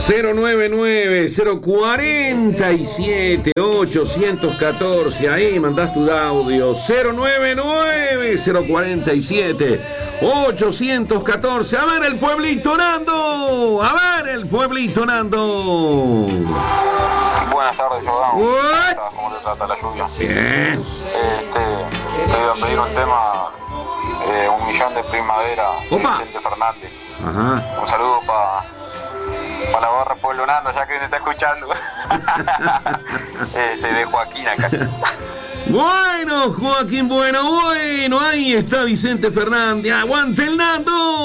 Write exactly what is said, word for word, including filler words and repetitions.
cero nueve nueve, cero cuatro siete, ocho uno cuatro. Ahí mandás tu audio. cero nueve nueve, cero cuatro siete, ocho uno cuatro. A ver el pueblito, Nando. A ver el pueblito, Nando. Buenas tardes, Jordán. ¿Cómo te trata la lluvia? Bien. Este, te iba a pedir un tema, eh, Un millón de primavera, de Opa. Vicente Fernández. Ajá. Un saludo para pa la barra Pueblo Nando, ya que me está escuchando. este, de Joaquín acá. Bueno, Joaquín, bueno, bueno. Ahí está Vicente Fernández. Aguante el Nando.